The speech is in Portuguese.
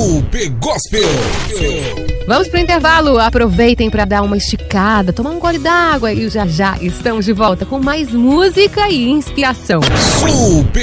Super Gospel. Vamos pro intervalo, aproveitem para dar uma esticada, tomar um gole d'água e já estamos de volta com mais música e inspiração. Super